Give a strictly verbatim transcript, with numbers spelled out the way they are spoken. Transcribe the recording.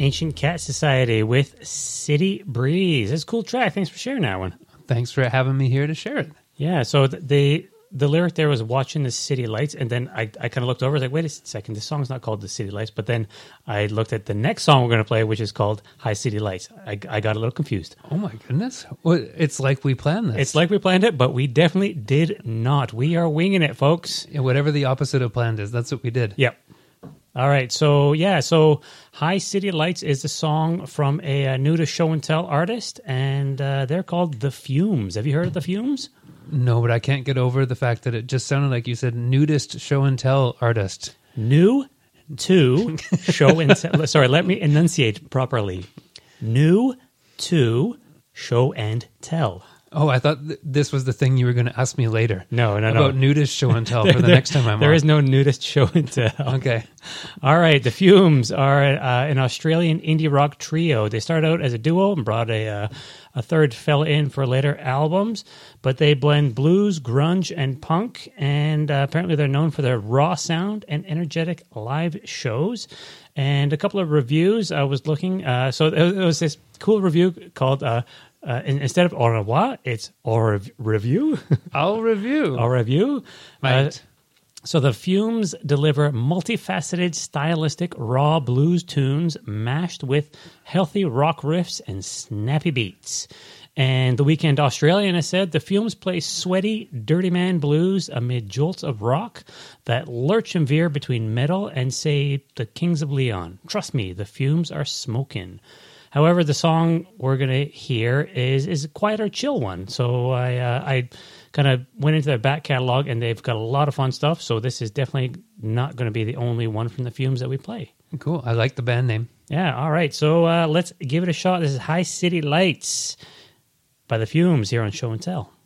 Ancient Cat Society with City Breeze. It's a cool track. Thanks for sharing that one. Thanks for having me here to share it. Yeah, so the the lyric there was watching the city lights, and then I, I kind of looked over, I was like, wait a second, this song's not called The City Lights, but then I looked at the next song we're going to play, which is called High City Lights. I, I got a little confused. Oh my goodness. Well, it's like we planned this. It's like we planned it, but we definitely did not. We are winging it, folks. Yeah, whatever the opposite of planned is, that's what we did. Yep. All right, so yeah, so High City Lights is a song from a, uh nudist show and tell artist, and uh, they're called The Fumes. Have you heard of The Fumes? No, but I can't get over the fact that it just sounded like you said nudist show and tell artist. New to show and tell. Sorry, let me enunciate properly. New to show and tell. Oh, I thought th- this was the thing you were going to ask me later. No, no, about no. About nudist show and tell for the next time I'm there on. There is no nudist show and tell. Okay. All right. The Fumes are uh, an Australian indie rock trio. They started out as a duo and brought a uh, a third fella in for later albums, but they blend blues, grunge, and punk, and uh, apparently they're known for their raw sound and energetic live shows. And a couple of reviews I was looking. Uh, so it was this cool review called... Uh, Uh, instead of au revoir, it's au rev- review. I'll review. Au review. Right. Uh, so the Fumes deliver multifaceted, stylistic, raw blues tunes mashed with healthy rock riffs and snappy beats. And the Weekend Australian has said, the Fumes play sweaty, dirty man blues amid jolts of rock that lurch and veer between metal and, say, the Kings of Leon. Trust me, the Fumes are smoking. However, the song we're going to hear is is a quieter, chill one. So I uh, I kind of went into their back catalog, and they've got a lot of fun stuff. So this is definitely not going to be the only one from the Fumes that we play. Cool. I like the band name. Yeah, all right. So uh, let's give it a shot. This is High City Lights by the Fumes here on Show and Tell.